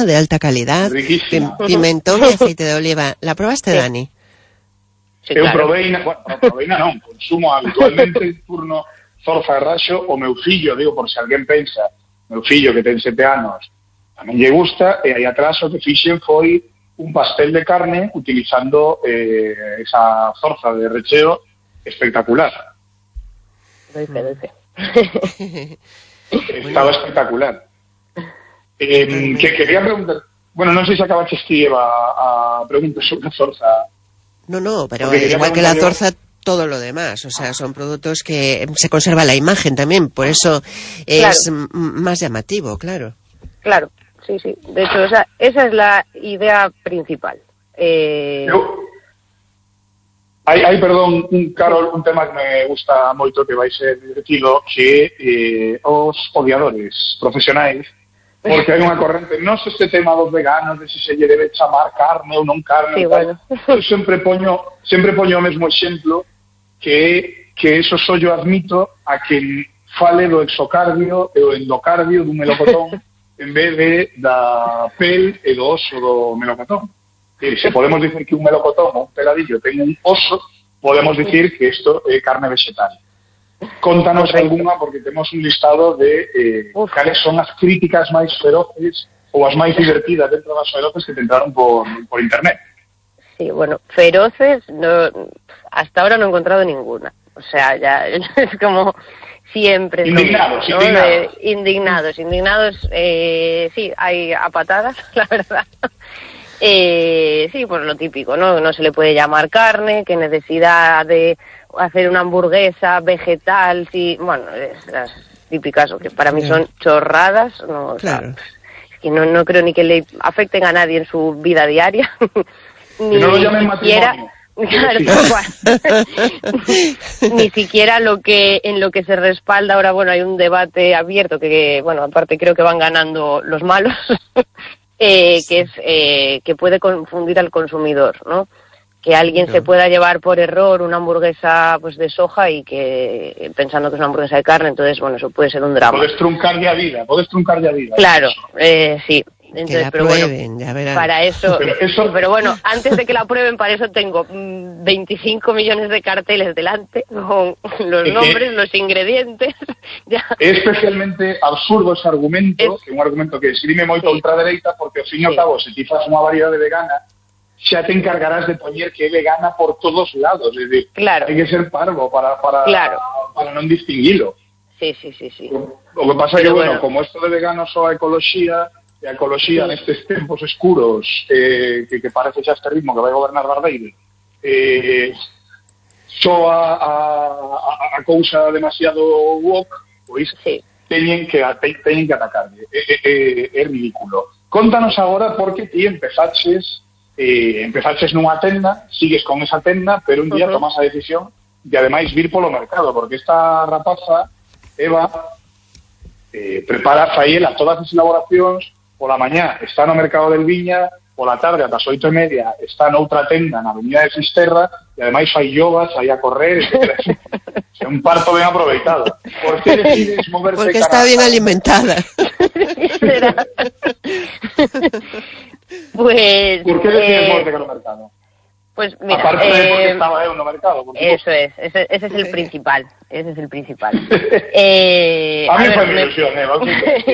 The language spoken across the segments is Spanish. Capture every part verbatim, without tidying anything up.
de alta calidad, riquísima. Pimentón y aceite de oliva. ¿La probaste, Sí. Dani? Sí, Eu claro. proveina, bueno, no, proveina non, consumo habitualmente en turno zorza de raxo. O meu fillo, digo, por se alguén pensa, meu fillo que ten sete anos, tamén lle gusta, e aí atrás o que fixen foi un pastel de carne utilizando eh, esa zorza de recheo espectacular. Doy fe, doy fe. Estaba espectacular. Eh, que quería preguntar, bueno, non sei se acabaches ti, Eva, a pregunta sobre a zorza. No, no, pero Porque quería igual que la preguntar yo- zorza, todo lo demás. O sea, son productos que se conserva la imagen también, por eso es Claro. m- más llamativo, claro. Claro, sí, sí. De hecho, esa, esa es la idea principal. Eh, Eu, hai, hai, perdón, un, Carol, un tema que me gusta moito, que vai ser divertido, que eh, os odiadores profesionais, porque hai unha corrente, non sei este tema dos veganos, de se se lle debe chamar carne ou non carne, Sí, ou tal. bueno. Eu sempre poño, sempre poño o mesmo exemplo, que que eso só yo admito a que fale do exocardio e o endocardio dun melocotón en vez de da pel e do oso do melocotón. Que se podemos dicir que un melocotón ou un peladillo ten un oso, podemos dicir que isto é carne vegetal. Contanos Correcto. algunha, porque temos un listado de eh, Uf. cales son as críticas máis feroces ou as máis divertidas dentro das feroces que te entraron por, por internet. Sí, bueno, feroces, no, hasta ahora no he encontrado ninguna. O sea, ya es como siempre. es lo Indignados, mismo, ¿no? indignados. De- indignados, indignados, eh, sí, hay a patadas, la verdad. Eh, sí, pues lo típico, ¿no? No se le puede llamar carne, qué necesidad de hacer una hamburguesa vegetal, sí, bueno, es las típicas, que para mí son chorradas, no, o sea, Claro. es que no, no creo ni que le afecten a nadie en su vida diaria, ni Que no lo llamen siquiera, matrimonio. claro, Sí. tal cual. Ni siquiera lo que en lo que se respalda ahora, bueno, hay un debate abierto que, bueno, aparte creo que van ganando los malos, eh, que es eh, que puede confundir al consumidor, ¿no? Que alguien Claro. se pueda llevar por error una hamburguesa pues de soja y que pensando que es una hamburguesa de carne, entonces bueno, eso puede ser un drama. Podes truncarlle a vida, podes truncarlle a vida. Claro, Eso. eh, sí. Que Entonces, la pero prueben, bueno, ya verán. para eso, Pero eso- pero bueno, antes de que la prueben, para eso tengo mm, veinticinco millones de carteles delante, con los Es que- nombres, los ingredientes, ya. É especialmente absurdo ese argumento, Es- que é un argumento que esgrime moito a Sí. ultradereita, porque ao fin e ao Sí. cabo, se ti fas unha variedade vegana, xa te encargarás de poñer que é vegana por todos lados, é dicir, Claro. hai que ser parvo para, para, Claro. para non distinguilo. Sí, sí, sí, sí. O que pasa é que, Pero bueno, bueno. como esto de vegano só a ecoloxía, e a ecoloxía Sí. nestes tempos escuros, eh, que, que parece xa este ritmo que vai gobernar Barbeiro, eh, só a, a, a, a cousa demasiado woke, pois Sí. teñen que, te, teñen que atacarlle. É, é, é, é ridículo. Contanos agora porque ti empezaches eh, empezaches nunha tenda, sigues con esa tenda, pero un día Uh-huh. tomas a decisión de ademais vir polo mercado, porque esta rapaza, Eva, eh, prepara, fai ela todas as elaboracións, pola mañá está no mercado del Viña, pola tarde ata as oito e media está noutra tenda na avenida de Fisterra, e ademais fai yoga, sai a correr, etcétera. É un parto ben aproveitado. Por que decides moverte Porque cara está bien a- alimentada. Será. Pues, Por que decides eh, moverte cara ao mercado? pues mira, Aparte de porque eh, estaba eu no mercado. por suposto. eso es, ese, ese es el principal, ese es el principal. Eh, A mí ver, fue mi me- ilusión, eh, vamos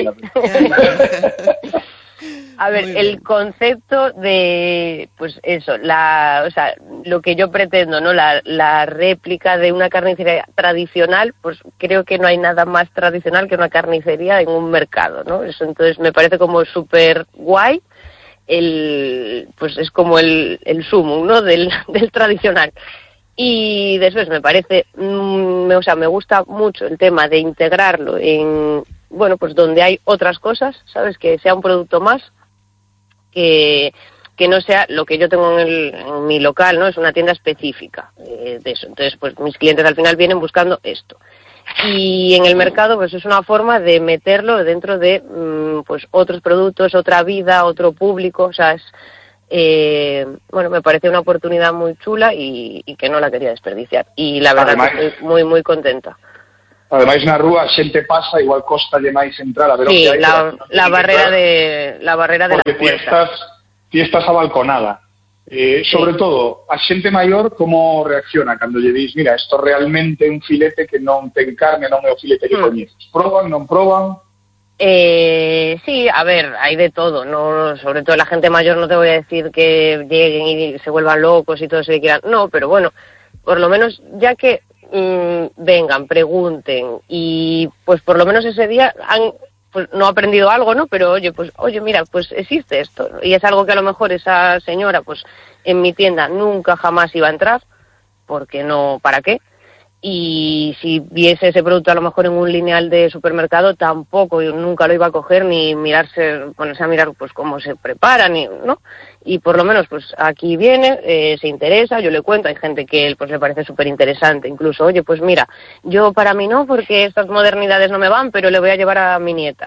a A ver, Muy el bien. concepto de, pues eso, la, o sea, lo que yo pretendo, ¿no? La, la réplica de una carnicería tradicional, pues creo que no hay nada más tradicional que una carnicería en un mercado, ¿no? Eso entonces me parece como súper guay, el, pues es como el, el sumum, ¿no? Del, del tradicional. Y después me parece, mm, me- o sea, me gusta mucho el tema de integrarlo en, bueno, pues donde hay otras cosas, ¿sabes? Que sea un producto más, que, que no sea lo que yo tengo en, el, en mi local, ¿no? Es una tienda específica eh, de eso. Entonces, pues mis clientes al final vienen buscando esto. Y en el mercado, pues es una forma de meterlo dentro de, mm, pues otros productos, otra vida, otro público, o sea, es, eh, bueno, me parece una oportunidad muy chula y, y que no la quería desperdiciar. Y la verdad Además- que estoy muy, muy contenta. Ademais na rúa a xente pasa, igual costalle máis entrar a ver sí, o que hai. La, la, barrera de, la barrera de la puerta. Porque ti puerta. estás, ti estás abalconada. Eh, sí. Sobre todo, a xente maior como reacciona cando lle dis, mira, isto realmente é un filete que non ten carne, non é o filete que mm. coñeces. Proban, non proban? Eh, sí, a ver, hay de todo, no, sobre todo la gente mayor no te voy a decir que lleguen y se vuelvan locos y todo eso que quieran, no, pero bueno, por lo menos ya que mmm, vengan, pregunten y pues por lo menos ese día han pues no aprendido algo, ¿no? Pero oye, pues oye, mira, pues existe esto y es algo que a lo mejor esa señora pues en mi tienda nunca jamás iba a entrar, porque no, ¿para qué? Y si viese ese producto a lo mejor en un lineal de supermercado tampoco, yo nunca lo iba a coger ni mirarse, ponerse a mirar pues cómo se prepara, ni, ¿no? Y por lo menos pues aquí viene, eh, se interesa, yo le cuento, hay gente que pues le parece súper interesante, incluso, oye, pues mira, yo para mí no, porque estas modernidades no me van, pero le voy a llevar a mi nieta.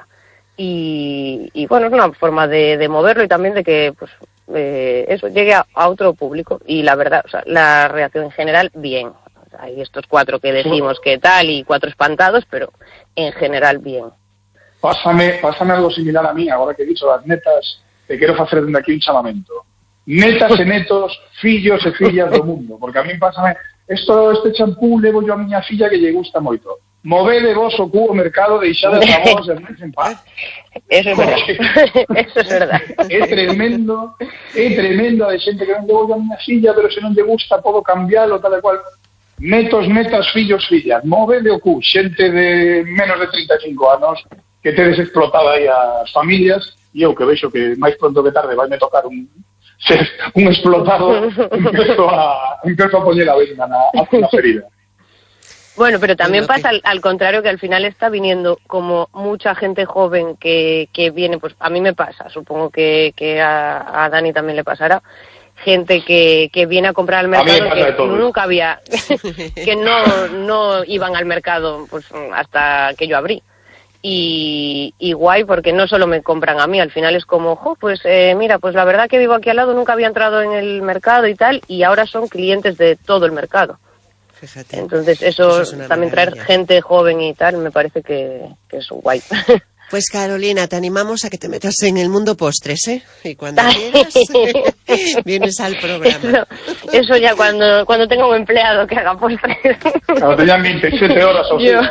Y, y bueno, es una forma de, de moverlo y también de que pues eh, eso llegue a, a otro público. Y la verdad, o sea, la reacción en general, bien. Hay estos cuatro que decimos que tal y cuatro espantados, pero en general bien. Pásame, pásame algo similar a mí, agora que he dicho las netas, te quero facer dende aquí un chamamento. Netas e netos, fillos e fillas do mundo, porque a mí pásame, esto, este champú levo yo a miña filla que lle gusta moito. Movede vos o cu o mercado, deixades a vos e máis en paz. Eso es verdad. Eso es verdad. É tremendo, é tremendo de xente que non levo yo a miña filla, pero se non lle gusta podo cambiarlo, tal e cual. Netos, netas, fillos, fillas, móvele o cu, xente de menos de trinta e cinco anos que tedes explotada aí as familias e eu que vexo que máis pronto que tarde vai me tocar un ser un explotado empezo a, empezo a poñer a venda na, na ferida. Bueno, pero también pasa al, al contrario, que al final está viniendo como mucha gente joven que, que viene, pues a mí me pasa, supongo que, que a, a Dani también le pasará, gente que, que viene a comprar al mercado que nunca había, que no, no iban al mercado pues hasta que yo abrí. Y, y guay, porque no solo me compran a mí, al final es como, jo, pues eh, mira, pues la verdad que vivo aquí al lado, nunca había entrado en el mercado y tal, y ahora son clientes de todo el mercado. Fíjate. Entonces eso, eso es también maravilla. Traer gente joven y tal, me parece que, que es guay. Pues Carolina, te animamos a que te metas en el mundo postres, ¿eh? Y cuando quieras, vienes al programa. Eso, eso ya cuando cuando tenga un empleado que haga postres. Cuando tengan veintisiete horas o yo,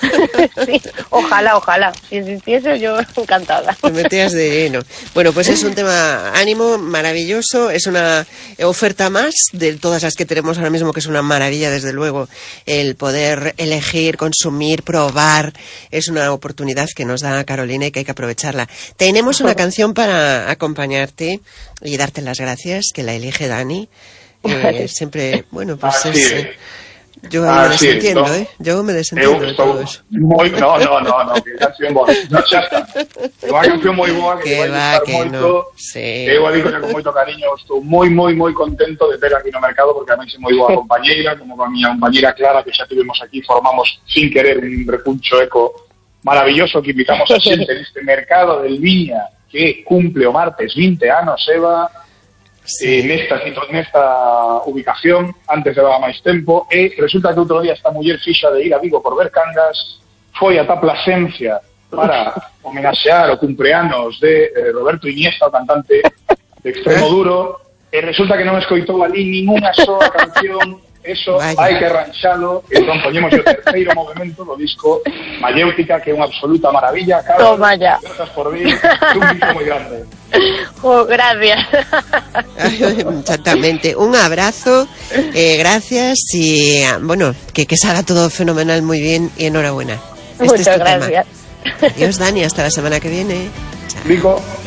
sí, ojalá, ojalá. Si existiese yo encantada. Te metías de lleno. Bueno, pues es un tema ánimo maravilloso, es una oferta más de todas las que tenemos ahora mismo, que es una maravilla, desde luego, el poder elegir, consumir, probar, es una oportunidad que nos da Carolina y que hay que aprovecharla. Tenemos una canción para acompañarte y darte las gracias, que la elige Dani. Eh, siempre, bueno, pues ah, es... Sí. Eh, yo ah, me desentiendo, sí, no. ¿eh? Yo me desentiendo de todo eso. Moi, no, no, no, no, que canción boa. No, xa está. É unha canción moi boa que, que vai va, gustar que moito. No. Sí. Eu a digo con moito cariño, estou moi, moi, moi contento de ter aquí no mercado, porque a mí é moi boa compañeira, como a miña compañeira Clara, que xa tivemos aquí, formamos sin querer un recuncho eco maravilloso que invitamos a xente neste mercado del Viña, que cumple o martes vinte anos, Eva, sí. eh, nesta, nesta ubicación, antes de dar máis tempo, e resulta que outro día esta muller fixa de ir a Vigo por ver cangas, foi ata Plasencia para homenaxear o cumpleanos de eh, Roberto Iniesta, o cantante de Extremoduro, e resulta que non escoitou ali ninguna soa canción. Eso Vaya. Hai que arranxalo, entón poñemos o terceiro movimento do disco Mayéutica, que é unha absoluta maravilla. Carlos, toma ya. Gracias por vir, é un disco moi grande. Oh, gracias. Exactamente, un abrazo, eh, gracias y bueno, que, que salga todo fenomenal, muy bien y enhorabuena. Muchas este es gracias. Tema. Adiós Dani, hasta la semana que viene. Chao.